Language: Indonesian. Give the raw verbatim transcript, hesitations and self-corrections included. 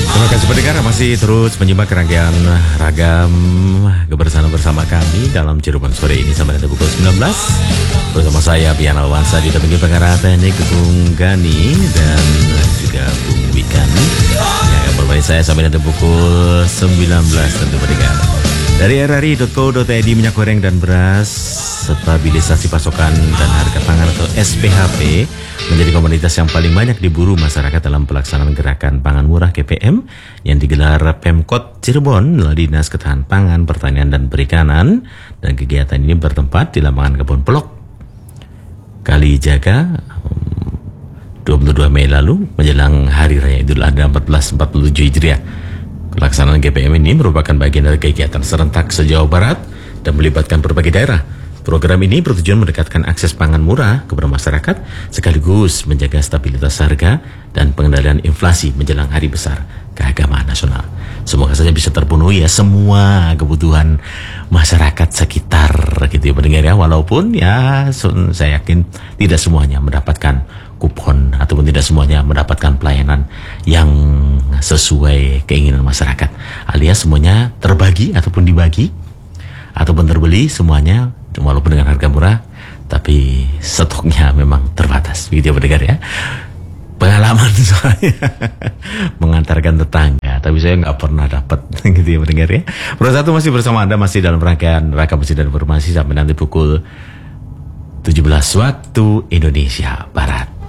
Terima kasih pendengar masih terus menyimak rangkaian ragam kebersamaan bersama kami dalam Cirebon sore ini sampai nanti pukul sembilan belas bersama saya Pian Alwansa didampingi pengarah teknik Bung Gani dan juga Bung Wikan yang akan berbagi saya sampai nanti pukul sembilan belas tentu pendengar. Dari r r i titik co titik i d minyak goreng dan beras stabilisasi pasokan dan harga pangan atau S P H P menjadi komoditas yang paling banyak diburu masyarakat dalam pelaksanaan gerakan pangan murah G P M yang digelar Pemkot Cirebon melalui Dinas Ketahanan Pangan, Pertanian dan Perikanan, dan kegiatan ini bertempat di lapangan Kebun Pelok Kalijaga dua puluh dua Mei lalu menjelang Hari Raya Idul Adha seribu empat ratus empat puluh tujuh Hijriah. Pelaksanaan G P M ini merupakan bagian dari kegiatan serentak se-Jawa Barat dan melibatkan berbagai daerah. Program ini bertujuan mendekatkan akses pangan murah kepada masyarakat sekaligus menjaga stabilitas harga dan pengendalian inflasi menjelang hari besar keagamaan nasional. Semoga saja bisa terpenuhi ya semua kebutuhan masyarakat sekitar gitu ya pendengar ya, walaupun ya saya yakin tidak semuanya mendapatkan kupon ataupun tidak semuanya mendapatkan pelayanan yang sesuai keinginan masyarakat, alias semuanya terbagi ataupun dibagi ataupun terbeli semuanya walaupun dengan harga murah tapi stoknya memang terbatas begitu ya pendengar ya. Pengalaman saya mengantarkan tetangga tapi saya nggak pernah dapat gitu ya pendengar ya. Pro satu masih bersama Anda, masih dalam rangkaian Ragam Berita dan Informasi sampai nanti pukul tujuh belas waktu Indonesia Barat.